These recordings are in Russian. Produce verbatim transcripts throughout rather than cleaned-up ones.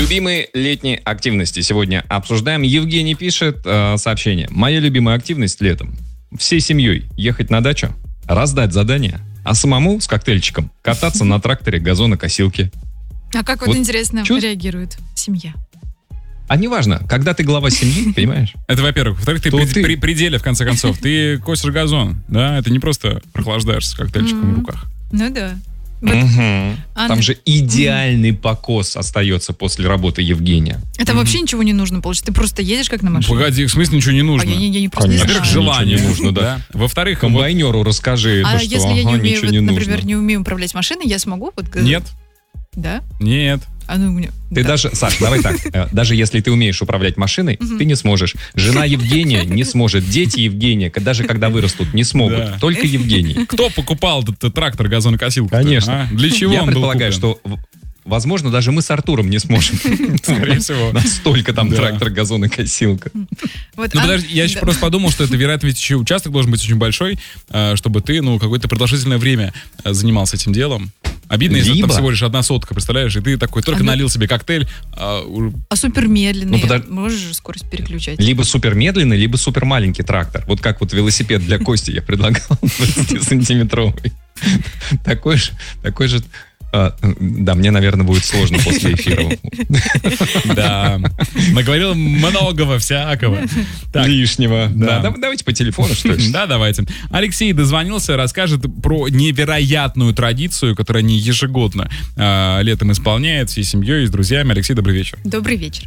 Любимые летние активности сегодня обсуждаем. Евгений пишет э, сообщение. Моя любимая активность летом. Всей семьей ехать на дачу, раздать задания, а самому с коктейльчиком кататься на тракторе газонокосилке. А как вот, вот интересно чувств... реагирует семья? А неважно, когда ты глава семьи, понимаешь? Это, во-первых. Во-вторых, ты при, ты при пределе, в конце концов. Ты косишь газон, да? Это не просто прохлаждаешься с коктейльчиком mm-hmm. в руках. Ну да. Вот. Угу. Там же идеальный покос остается после работы Евгения. Это угу. вообще ничего не нужно, получается. Ты просто едешь как на машине. Погоди, в смысле ничего не нужно? А я, я, я просто Конечно, не желание не нужно, да. Во-вторых, комбайнеру расскажи, а это, что если ага, я не умею, вот, не например, нужно. не умею управлять машиной, я смогу? Вот, Нет. Да? Нет. А ну, мне... Ты да. даже, Саш, давай так, даже если ты умеешь управлять машиной, ты не сможешь. Жена Евгения не сможет, дети Евгения, даже когда вырастут, не смогут. Да. Только Евгений. Кто покупал этот трактор газонокосилку? Конечно. А? Для чего Я он предполагаю, был что, возможно, даже мы с Артуром не сможем. Скорее всего. Настолько там трактор газонокосилка. Ну, подожди, я еще просто подумал, что это, вероятно, ведь еще участок должен быть очень большой, чтобы ты, ну, какое-то продолжительное время занимался этим делом. Обидно, если Либо... там всего лишь одна сотка, представляешь, и ты такой только а налил ну... себе коктейль. А, а супермедленный, ну, подож... можешь же скорость переключать. Либо супермедленный, либо супермаленький трактор. Вот как вот велосипед для Кости я предлагал, двадцатисантиметровый. Такой же, такой же... А, да, мне, наверное, будет сложно после эфира. Да, наговорил многого всякого. Так. Лишнего. Да. Да. Давайте по телефону, что ли? Да, давайте. Алексей дозвонился, расскажет про невероятную традицию, которую они ежегодно э, летом исполняют всей семьей и с друзьями. Алексей, добрый вечер. Добрый вечер.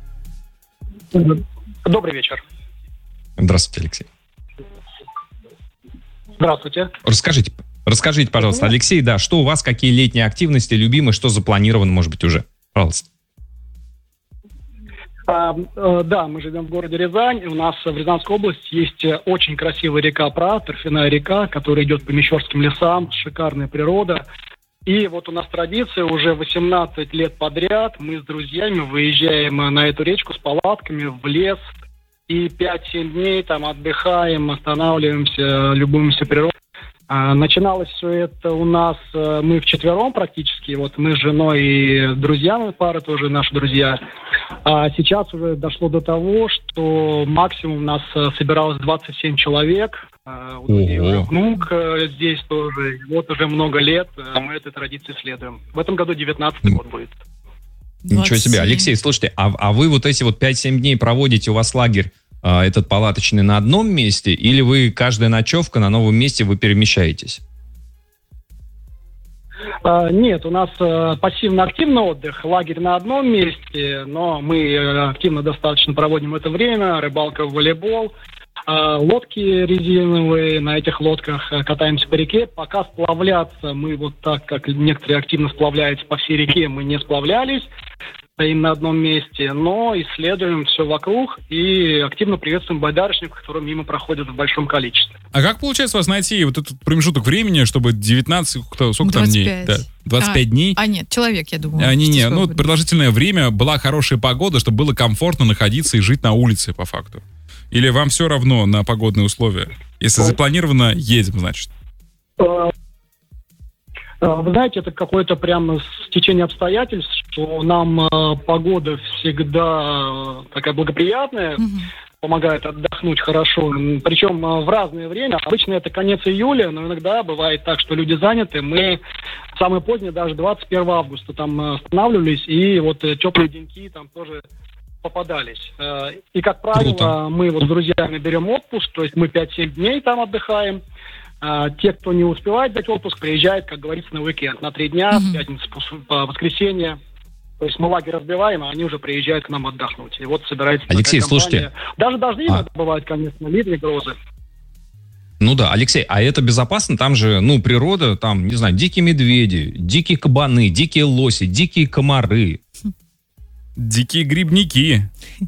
Добрый вечер. Здравствуйте, Алексей. Здравствуйте. Расскажите, Расскажите, пожалуйста, Алексей, да, что у вас, какие летние активности любимые, что запланировано, может быть, уже? Пожалуйста. А, да, мы живем в городе Рязань. У нас в Рязанской области есть очень красивая река Пра, торфяная река, которая идет по Мещерским лесам, шикарная природа. И вот у нас традиция уже восемнадцать лет подряд. Мы с друзьями выезжаем на эту речку с палатками в лес. И пять-семь дней там отдыхаем, останавливаемся, любуемся природой. Начиналось все это у нас, мы вчетвером практически, вот мы с женой и друзьями, пара тоже наши друзья. А сейчас уже дошло до того, что максимум у нас собиралось двадцать семь человек. У друзей уже внук здесь тоже. Вот уже много лет мы этой традиции следуем. В этом году девятнадцатый год будет. Ничего себе. Алексей, слушайте, а, а вы вот эти вот пять-семь дней проводите, у вас лагерь этот палаточный на одном месте, или вы каждая ночевка на новом месте вы перемещаетесь? А, нет, у нас а, пассивно-активный отдых, лагерь на одном месте, но мы а, активно достаточно проводим это время, рыбалка, волейбол, а, лодки резиновые, на этих лодках а, катаемся по реке. Пока сплавляться мы вот так, как некоторые активно сплавляются по всей реке, мы не сплавлялись. Стоим на одном месте, но исследуем все вокруг и активно приветствуем байдарочников, которые мимо проходят в большом количестве. А как получается у вас найти вот этот промежуток времени, чтобы девятнадцать, сколько там дней? Да, двадцать пять а, дней? А нет, человек, я думаю. А, не, не, ну продолжительное время, была хорошая погода, чтобы было комфортно находиться и жить на улице, по факту. Или вам все равно на погодные условия? Если запланировано, едем, значит. Вы знаете, это какое-то прямо стечение обстоятельств, что нам э, погода всегда э, такая благоприятная, mm-hmm. помогает отдохнуть хорошо, причем э, в разное время. Обычно это конец июля, но иногда бывает так, что люди заняты. Мы самое позднее, даже двадцать первого августа там останавливались, и вот э, теплые деньки там тоже попадались. Э, и, как правило, Круто. мы вот с друзьями берем отпуск, то есть мы пять-семь дней там отдыхаем. А, те, кто не успевает взять отпуск, приезжают, как говорится, на уикенд. На три дня, mm-hmm. с пятницы по воскресенье. То есть мы лагерь разбиваем, а они уже приезжают к нам отдохнуть. И вот собирается Алексей, такая компания. слушайте. Даже дожди а. иногда бывают, конечно, ливни, грозы. Ну да, Алексей, а это безопасно? Там же, ну, природа, там, не знаю, дикие медведи, дикие кабаны, дикие лоси, дикие комары. Дикие грибники.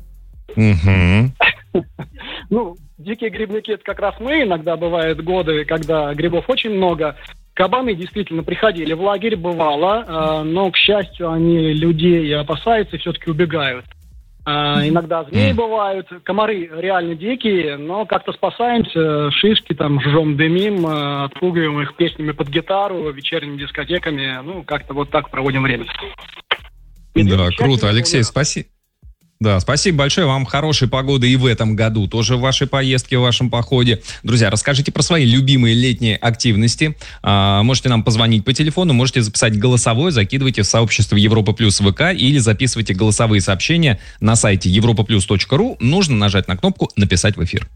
Угу. Ну, дикие грибники, это как раз мы. Иногда бывают годы, когда грибов очень много. Кабаны действительно приходили в лагерь, бывало, но, к счастью, они людей опасаются и все-таки убегают. Иногда змеи бывают, комары реально дикие, но как-то спасаемся, шишки там жжем, дымим, отпугиваем их песнями под гитару, вечерними дискотеками, ну, как-то вот так проводим время. Да, круто. Алексей, спасибо. Да, спасибо большое. Вам хорошей погоды и в этом году, тоже в вашей поездке, в вашем походе. Друзья, расскажите про свои любимые летние активности. А, можете нам позвонить по телефону, можете записать голосовое, закидывайте в сообщество Европа Плюс ВК или записывайте голосовые сообщения на сайте европа плюс точка ру. Нужно нажать на кнопку «Написать в эфир».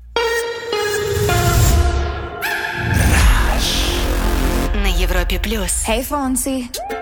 На Европе Плюс. Hey, Fonzie.